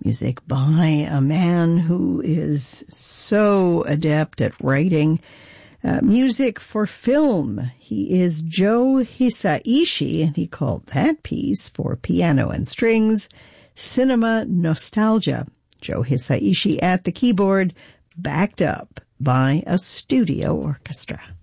Music by a man who is so adept at writing music for film. He is Joe Hisaishi, and he called that piece for piano and strings Cinema Nostalgia. Joe Hisaishi at the keyboard, backed up by a studio orchestra.